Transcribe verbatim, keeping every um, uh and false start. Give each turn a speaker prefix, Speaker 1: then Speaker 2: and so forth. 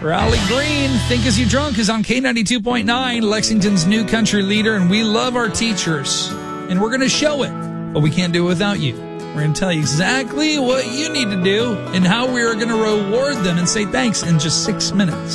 Speaker 1: Raleigh Green, Think As You Drunk, is on K ninety-two point nine, Lexington's new country leader, and we love our teachers. And we're going to show it, but we can't do it without you. We're going to tell you exactly what you need to do and how we are going to reward them and say thanks in just six minutes.